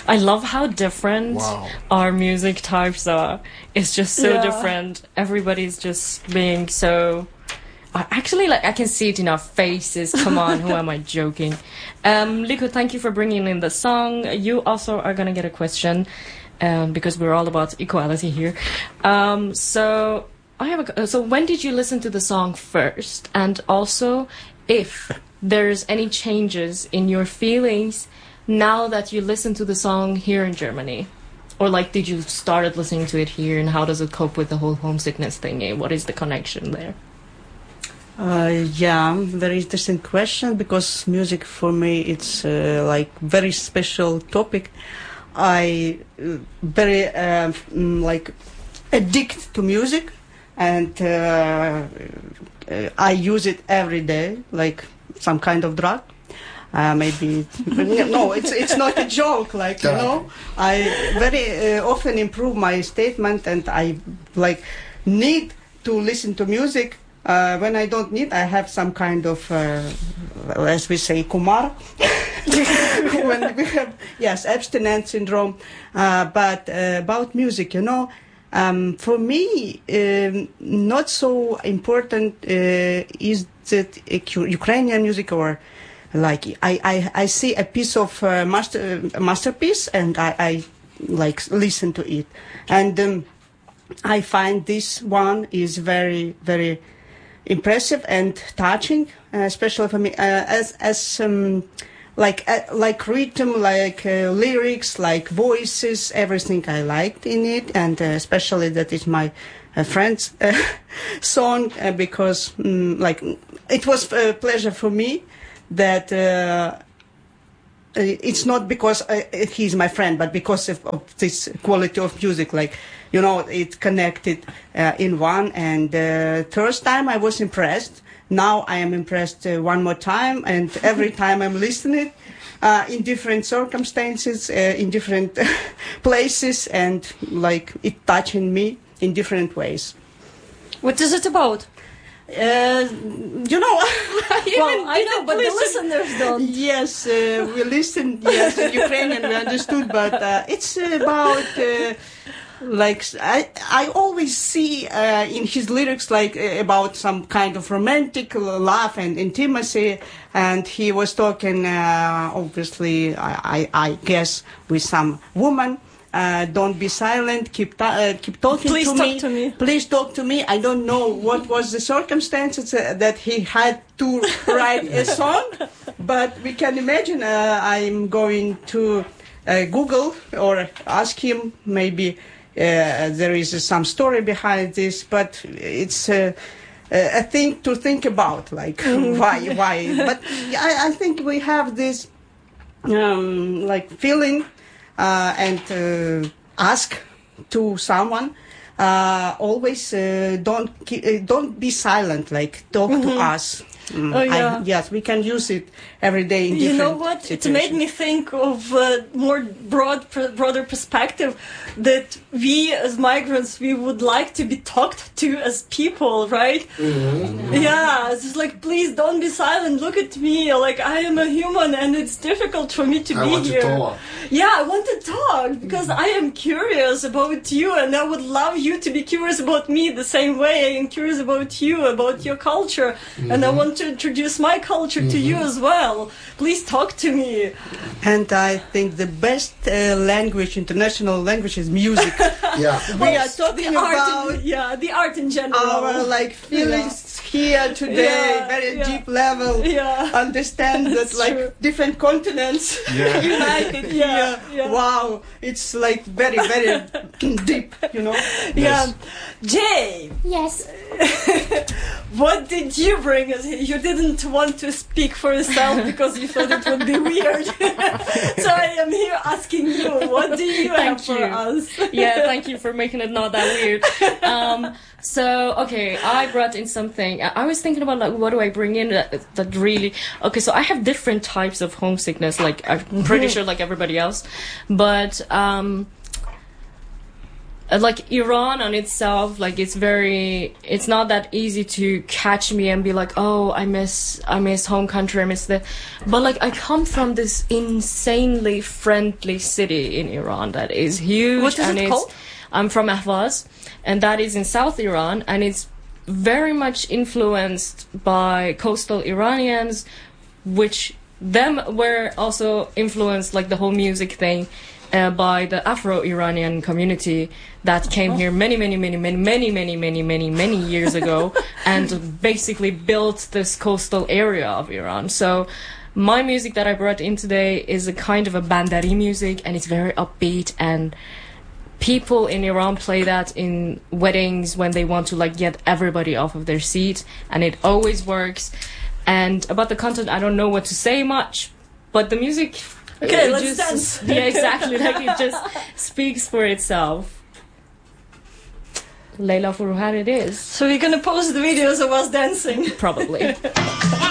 I love how different our music types are. It's just so different. Everybody's just being so... Actually, like, I can see it in our faces. Come on, who am I joking? Liko, thank you for bringing in the song. You also are going to get a question, because we're all about equality here. So when did you listen to the song first? And also, if there's any changes in your feelings now that you listen to the song here in Germany? Or, like, did you started listening to it here, and how does it cope with the whole homesickness thingy? What is the connection there? Very interesting question, because music for me it's like very special topic. I very like addict to music, and I use it every day like some kind of drug. Maybe no, it's not a joke. Like, you know, I very often improve my statement, and I like need to listen to music. When I don't need, I have some kind of, as we say, kumar. When we have, abstinence syndrome. But about music, you know, for me, not so important is that Ukrainian music, or like I see a piece of masterpiece, and I like listen to it, and I find this one is very, very impressive and touching, especially for me, as like rhythm, like lyrics, like voices, everything I liked in it, and especially that is my friend's song, because like it was a pleasure for me that it's not because he's my friend, but because of this quality of music, like, you know, it connected in one. And first time I was impressed. Now I am impressed one more time, and every time I'm listening in different circumstances, in different places, and like it touching me in different ways. What is it about? You know, I know, but the listeners don't. Yes, we listened. Yes, in Ukrainian we understood, but it's about like I always see in his lyrics like about some kind of romantic love and intimacy, and he was talking obviously I guess with some woman. Don't be silent. Keep talking Please to me. Please talk to me. Please talk to me. I don't know what was the circumstances that he had to write a song, but we can imagine. I'm going to Google or ask him. Maybe there is some story behind this, but it's a thing to think about. Like why? But I think we have this like feeling. And ask to someone always don't be silent, like talk to us. Yes, we can use it every day in different You know what? situations. It made me think of a more broader perspective, that we as migrants, we would like to be talked to as people, right? Mm-hmm. Yeah, it's just like, please don't be silent, look at me, like I am a human and it's difficult for me to be here. To talk. Yeah, I want to talk because I am curious about you, and I would love you to be curious about me the same way I am curious about you, about your culture, and I want to introduce my culture to you as well. Please talk to me. And I think the best language, international language, is music. Yeah, we are talking about the art in general. Our like feelings here today, very deep level. Yeah, understand that like true. Different continents united here. Yeah. Wow, it's like very, very deep, you know. Yeah, Jay. Yes. What did you bring us? You didn't want to speak for yourself because you thought it would be weird. So I am here asking you, what do you have for us? Yeah, thank you for making it not that weird. So, okay, I brought in something. I was thinking about, like, what do I bring in that really... Okay, so I have different types of homesickness, like, I'm pretty sure like everybody else. But, like Iran on itself, like it's not that easy to catch me and be like, oh, I miss home country, I miss but like I come from this insanely friendly city in Iran that is huge. What is it called? I'm from Ahvaz, and that is in South Iran, and it's very much influenced by coastal Iranians, which them were also influenced, like the whole music thing, by the Afro-Iranian community that came here many years ago and basically built this coastal area of Iran. So my music that I brought in today is a kind of a Bandari music, and it's very upbeat, and people in Iran play that in weddings when they want to like get everybody off of their seat, and it always works. And about the content, I don't know what to say much, but the music... Okay, let's dance. Yeah, exactly. Like it just speaks for itself. Leila Furuhar it is. So we're gonna post the videos of us dancing. Probably.